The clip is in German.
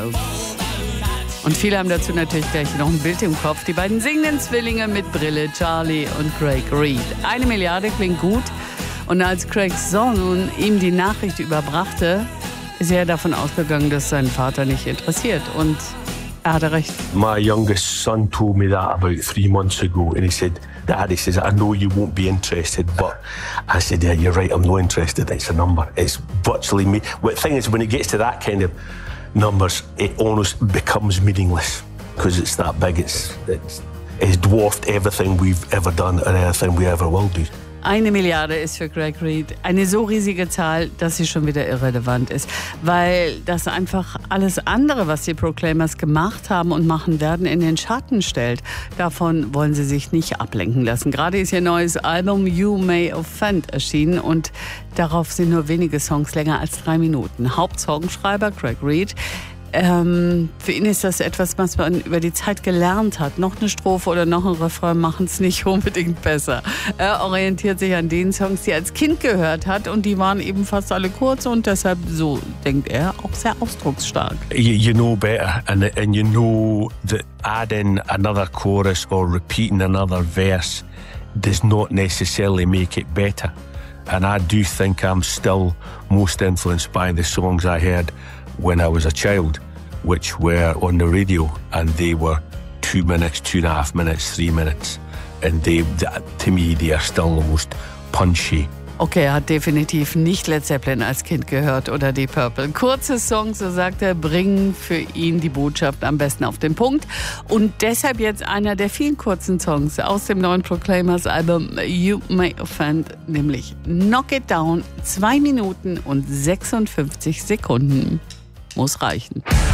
Und viele haben dazu natürlich gleich noch ein Bild im Kopf. Die beiden singenden Zwillinge mit Brille, Charlie und Craig Reed. 1 Milliarde klingt gut. Und als Craigs Sohn ihm die Nachricht überbrachte, ist er davon ausgegangen, dass sein Vater nicht interessiert. Und er hatte recht. My youngest son told me that about 3 months ago. And he said, Dad, he says, I know you won't be interested. But I said, yeah, you're right, I'm not interested. It's a number. It's virtually me. Well, the thing is, when it gets to that kind of numbers, it almost becomes meaningless because it's that big. It's dwarfed everything we've ever done and anything we ever will do. 1 Milliarde ist für Craig Reed eine so riesige Zahl, dass sie schon wieder irrelevant ist. Weil das einfach alles andere, was die Proclaimers gemacht haben und machen werden, in den Schatten stellt. Davon wollen sie sich nicht ablenken lassen. Gerade ist ihr neues Album You May Offend erschienen und darauf sind nur wenige Songs länger als 3 Minuten. Hauptsongschreiber Craig Reed. Für ihn ist das etwas, was man über die Zeit gelernt hat. Noch eine Strophe oder noch ein Refrain machen es nicht unbedingt besser. Er orientiert sich an den Songs, die er als Kind gehört hat und die waren eben fast alle kurz und deshalb, so denkt er, auch sehr ausdrucksstark. You know better and you know that adding another chorus or repeating another verse does not necessarily make it better. And I do think I'm still most influenced by the songs I heard when I was a child, which were on the radio, and they were 2 minutes, 2.5 minutes, 3 minutes, and to me, they are still the most punchy. Okay, er hat definitiv nicht Led Zeppelin als Kind gehört oder Deep Purple. Kurze Songs, so sagt er, bringen für ihn die Botschaft am besten auf den Punkt. Und deshalb jetzt einer der vielen kurzen Songs aus dem neuen Proclaimers Album You May Offend, nämlich Knock It Down, 2 Minuten und 56 Sekunden. Muss reichen.